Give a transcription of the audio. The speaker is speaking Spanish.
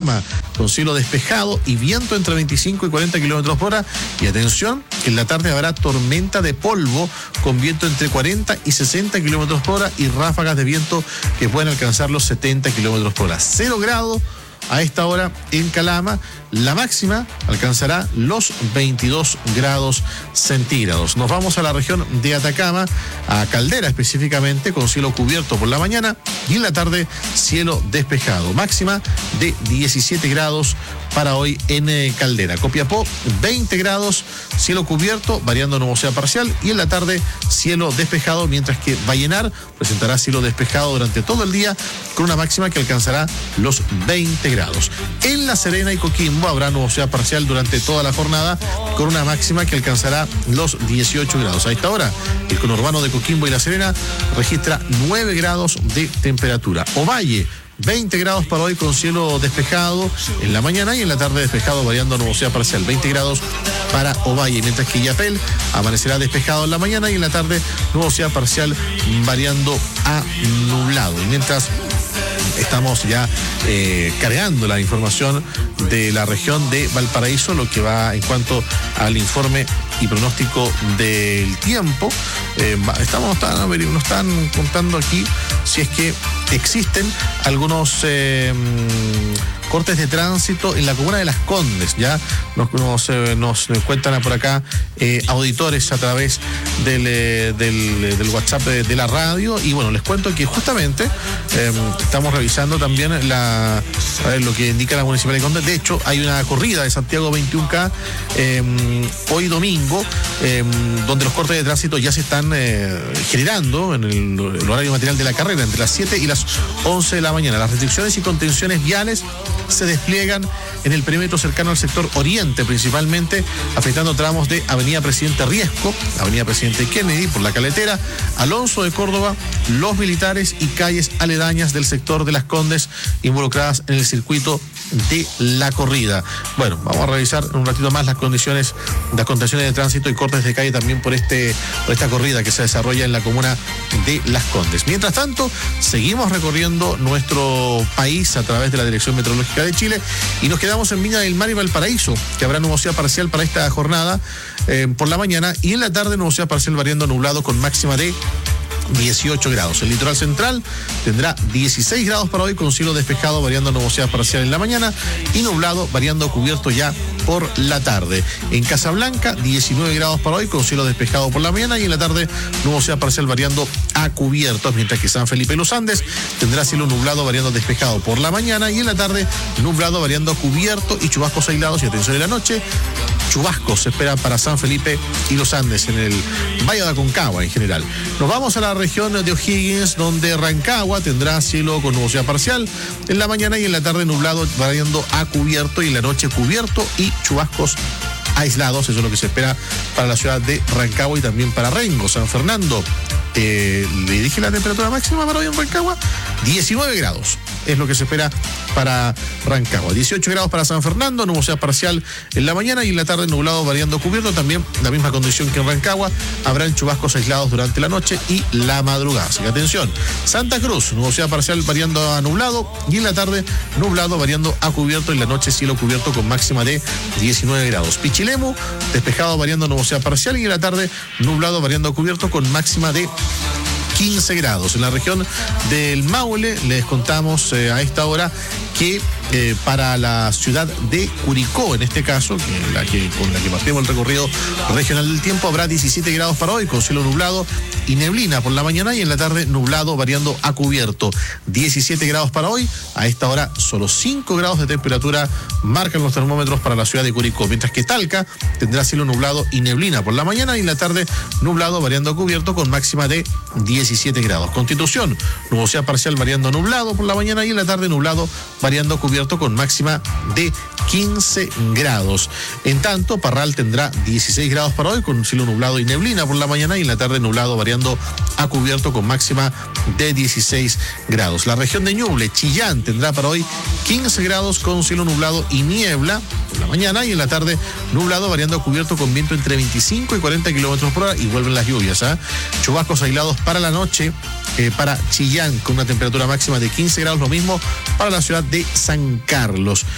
Calama, con cielo despejado y viento entre 25 y 40 kilómetros por hora. Y atención, que en la tarde habrá tormenta de polvo con viento entre 40 y 60 kilómetros por hora y ráfagas de viento que pueden alcanzar los 70 kilómetros por hora. 0 grados a esta hora en Calama. La máxima alcanzará los 22 grados centígrados. Nos vamos a la región de Atacama, a Caldera específicamente, con cielo cubierto por la mañana y en la tarde cielo despejado. Máxima de 17 grados para hoy en Caldera. Copiapó, 20 grados, cielo cubierto, variando nubosidad parcial y en la tarde cielo despejado, mientras que Vallenar presentará cielo despejado durante todo el día con una máxima que alcanzará los 20 grados. En La Serena y Coquimbo habrá nubosidad parcial durante toda la jornada con una máxima que alcanzará los 18 grados. A esta hora, el conurbano de Coquimbo y La Serena registra 9 grados de temperatura. Ovalle, 20 grados para hoy con cielo despejado en la mañana y en la tarde despejado variando nubosidad parcial. 20 grados para Ovalle, mientras que Illapel amanecerá despejado en la mañana y en la tarde nubosidad parcial variando a nublado. Y mientras estamos ya cargando la información de la región de Valparaíso, lo que va en cuanto al informe y pronóstico del tiempo. Nos están contando aquí si es que existen algunos cortes de tránsito en la comuna de Las Condes. Ya nos cuentan por acá auditores a través del WhatsApp de la radio. Y bueno, les cuento que justamente estamos revisando también lo que indica la Municipalidad de Condes. De hecho, hay una corrida de Santiago 21K hoy domingo, donde los cortes de tránsito ya se están generando en el horario material de la carrera, entre las 7 y las 11 de la mañana. Las restricciones y contenciones viales se despliegan en el perímetro cercano al sector oriente, principalmente afectando tramos de Avenida Presidente Riesco, Avenida Presidente Kennedy, por la Caletera, Alonso de Córdoba, Los Militares y calles aledañas del sector de Las Condes involucradas en el circuito de la corrida. Bueno, vamos a revisar un ratito más las condiciones, las contenciones de tránsito y cortes de calle también por esta corrida que se desarrolla en la comuna de Las Condes. Mientras tanto, seguimos recorriendo nuestro país a través de la Dirección Meteorológica de Chile y nos quedamos en Viña del Mar y Valparaíso, que habrá nubosidad parcial para esta jornada por la mañana y en la tarde nubosidad parcial variando nublado con máxima de 18 grados. El litoral central tendrá 16 grados para hoy con cielo despejado variando nubosidad parcial en la mañana y nublado variando cubierto ya por la tarde. En Casablanca 19 grados para hoy con cielo despejado por la mañana y en la tarde nubosidad parcial variando a cubiertos, mientras que San Felipe y Los Andes tendrá cielo nublado variando despejado por la mañana y en la tarde nublado variando a cubierto y chubascos aislados. Y atención, en la noche chubascos se esperan para San Felipe y Los Andes en el Valle de Aconcagua en general. Nos vamos a la región de O'Higgins, donde Rancagua tendrá cielo con nubosidad parcial en la mañana y en la tarde nublado variando a cubierto y en la noche cubierto y chubascos aislados. Eso es lo que se espera para la ciudad de Rancagua y también para Rengo, San Fernando. Le dije la temperatura máxima para hoy en Rancagua, 19 grados. Es lo que se espera para Rancagua. 18 grados para San Fernando, nubosidad parcial en la mañana y en la tarde nublado variando cubierto. También la misma condición que en Rancagua. Habrán chubascos aislados durante la noche y la madrugada. Así que atención. Santa Cruz, nubosidad parcial variando a nublado y en la tarde nublado variando a cubierto. En la noche cielo cubierto con máxima de 19 grados. Pichilemu, despejado variando nubosidad parcial y en la tarde nublado variando a cubierto con máxima de 15 grados. En la región del Maule les contamos a esta hora que para la ciudad de Curicó, en este caso, con la que partimos el recorrido regional del tiempo, habrá 17 grados para hoy, con cielo nublado y neblina por la mañana y en la tarde nublado variando a cubierto. 17 grados para hoy, a esta hora solo 5 grados de temperatura marcan los termómetros para la ciudad de Curicó, mientras que Talca tendrá cielo nublado y neblina por la mañana y en la tarde nublado variando a cubierto con máxima de 17 grados. Constitución, nubosidad parcial variando nublado por la mañana y en la tarde nublado variando a cubierto con máxima de 15 grados. En tanto, Parral tendrá 16 grados para hoy con cielo nublado y neblina por la mañana y en la tarde nublado variando a cubierto con máxima de 16 grados. La región de Ñuble, Chillán, tendrá para hoy 15 grados con cielo nublado y niebla por la mañana y en la tarde nublado variando a cubierto con viento entre 25 y 40 kilómetros por hora y vuelven las lluvias. Chubascos aislados para la noche para Chillán con una temperatura máxima de 15 grados, lo mismo para la ciudad de San Carlos.